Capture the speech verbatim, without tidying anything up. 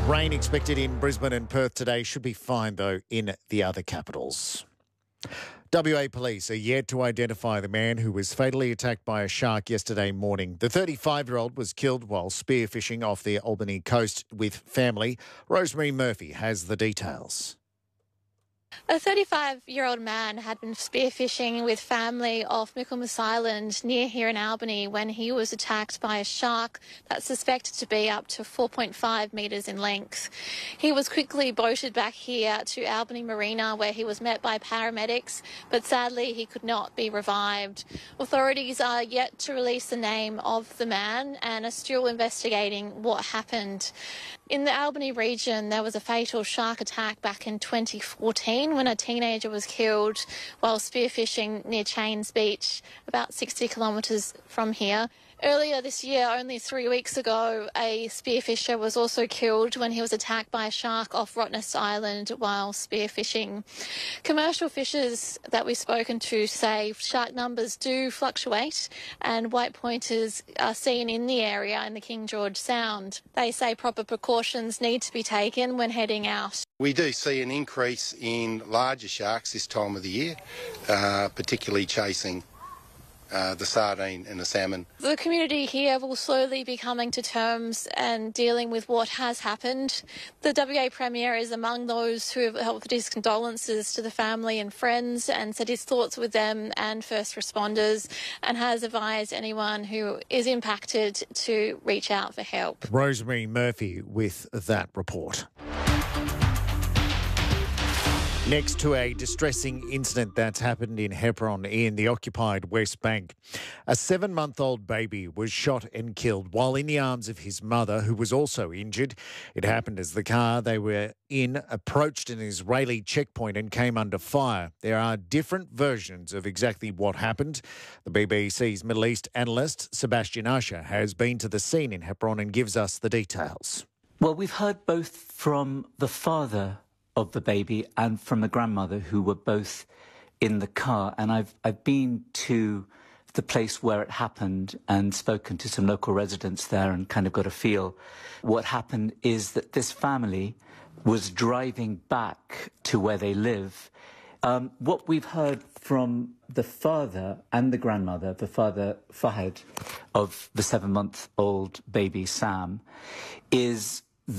Rain expected in Brisbane and Perth today. Should be fine, though, in the other capitals. W A police are yet to identify the man who was fatally attacked by a shark yesterday morning. The thirty-five-year-old was killed while spearfishing off the Albany coast with family. Rosemary Murphy has the details. A thirty-five-year-old man had been spearfishing with family off Michaelmas Island near here in Albany when he was attacked by a shark that's suspected to be up to four point five metres in length. He was quickly boated back here to Albany Marina where he was met by paramedics, but sadly he could not be revived. Authorities are yet to release the name of the man and are still investigating what happened. In the Albany region, there was a fatal shark attack back in twenty fourteen when a teenager was killed while spearfishing near Chains Beach, about sixty kilometres from here. Earlier this year, only three weeks ago, a spearfisher was also killed when he was attacked by a shark off Rottnest Island while spearfishing. Commercial fishers that we've spoken to say shark numbers do fluctuate and white pointers are seen in the area in the King George Sound. They say proper precautions need to be taken when heading out. We do see an increase in larger sharks this time of the year, uh, particularly chasing Uh, the sardine and the salmon. The community here will slowly be coming to terms and dealing with what has happened. The W A Premier is among those who have offered his condolences to the family and friends and said his thoughts with them and first responders, and has advised anyone who is impacted to reach out for help. Rosemary Murphy with that report. Next to a distressing incident that's happened in Hebron in the occupied West Bank. A seven-month-old baby was shot and killed while in the arms of his mother, who was also injured. It happened as the car they were in approached an Israeli checkpoint and came under fire. There are different versions of exactly what happened. The B B C's Middle East analyst, Sebastian Usher, has been to the scene in Hebron and gives us the details. Well, we've heard both from the father of the baby and from the grandmother, who were both in the car. And I've I've been to the place where it happened and spoken to some local residents there and kind of got a feel. What happened is that this family was driving back to where they live. Um, what we've heard from the father and the grandmother, the father Fahad of the seven-month-old baby Sam, is